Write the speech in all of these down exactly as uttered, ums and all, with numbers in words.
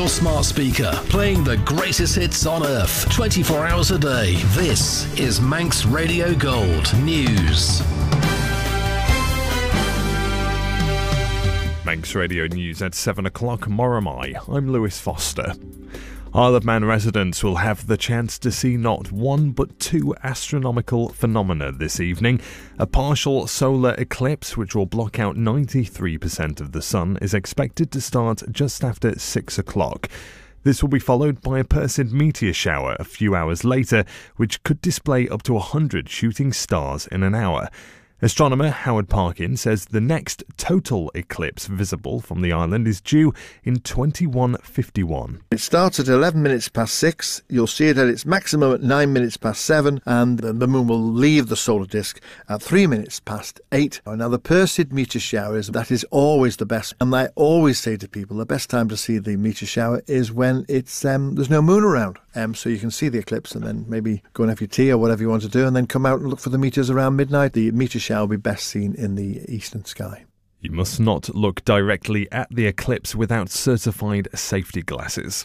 your smart speaker, playing the greatest hits on earth, twenty-four hours a day. This is Manx Radio Gold News. Manx Radio News at seven o'clock, Moromai. I'm Lewis Foster. Isle of Man residents will have the chance to see not one but two astronomical phenomena this evening. A partial solar eclipse, which will block out ninety-three percent of the sun, is expected to start just after six o'clock. This will be followed by a Perseid meteor shower a few hours later, which could display up to one hundred shooting stars in an hour. Astronomer Howard Parkin says the next total eclipse visible from the island is due in twenty-one fifty-one. It starts at eleven minutes past six. You'll see it at its maximum at nine minutes past seven, and the moon will leave the solar disk at three minutes past eight. Now, the Perseid meteor showers, that is always the best. And I always say to people, the best time to see the meteor shower is when it's um, there's no moon around. Um, so you can see the eclipse and then maybe go and have your tea or whatever you want to do, and then come out and look for the meteors around midnight. The meteor shower will be best seen in the eastern sky. You must not look directly at the eclipse without certified safety glasses.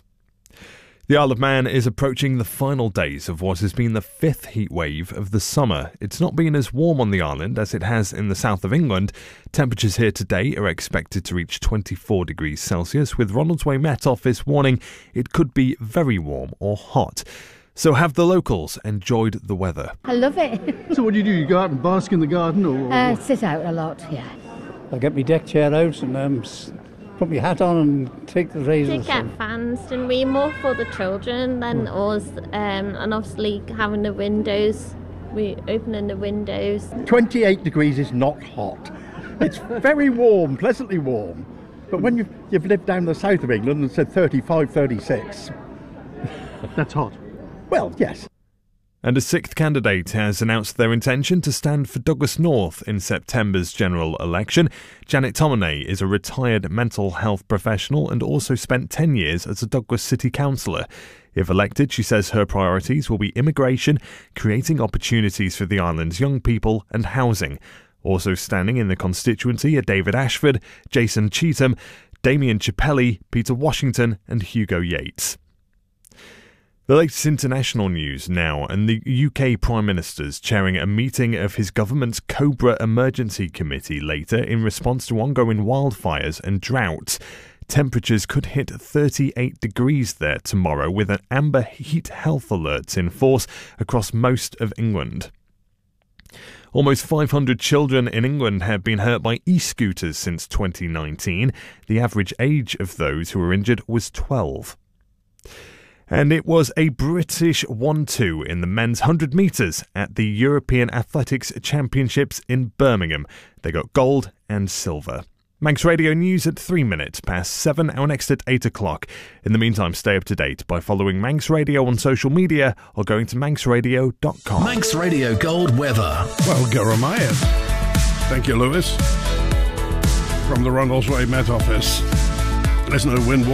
The Isle of Man is approaching the final days of what has been the fifth heat wave of the summer. It's not been as warm on the island as it has in the south of England. Temperatures here today are expected to reach twenty-four degrees Celsius, with Ronaldsway Met Office warning it could be very warm or hot. So have the locals enjoyed the weather? I love it. So what do you do? You go out and bask in the garden, or? Uh, sit out a lot, yeah. I get my deck chair out and um, put my hat on and take the rays. We get fans, and we more for the children than us, um, and obviously having the windows, we opening the windows. twenty-eight degrees is not hot. It's very warm, pleasantly warm. But when you've, you've lived down the south of England and said thirty-five, thirty-six, that's hot. Well, yes. And a sixth candidate has announced their intention to stand for Douglas North in September's general election. Janet Tominey is a retired mental health professional and also spent ten years as a Douglas City councillor. If elected, she says her priorities will be immigration, creating opportunities for the island's young people, and housing. Also standing in the constituency are David Ashford, Jason Cheetham, Damien Chappelli, Peter Washington and Hugo Yates. The latest international news now, and the U K Prime Minister's chairing a meeting of his government's Cobra Emergency Committee later in response to ongoing wildfires and drought. Temperatures could hit thirty-eight degrees there tomorrow, with an amber heat health alert in force across most of England. Almost five hundred children in England have been hurt by e-scooters since twenty nineteen. The average age of those who were injured was twelve. And it was a British one two in the men's one hundred metres at the European Athletics Championships in Birmingham. They got gold and silver. Manx Radio News at three minutes past seven, our next at eight o'clock. In the meantime, stay up to date by following Manx Radio on social media or going to manx radio dot com. Manx Radio Gold weather. Well, Garamaya. Thank you, Lewis. From the Ronaldsway Met Office. There's no wind.